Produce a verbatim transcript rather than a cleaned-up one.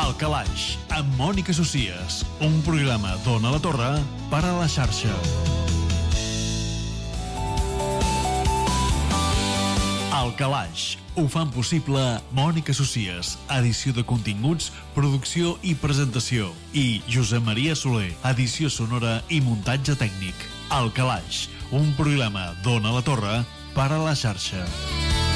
El Calaix, amb Mònica Socies, un programa d'Ona la Torre per a la xarxa. El Calaix, ho fan possible Mònica Socies, edició de continguts, producció i presentació, i Josep Maria Soler, edició sonora i muntatge tècnic. El Calaix, un programa d'Ona la Torre per a la xarxa.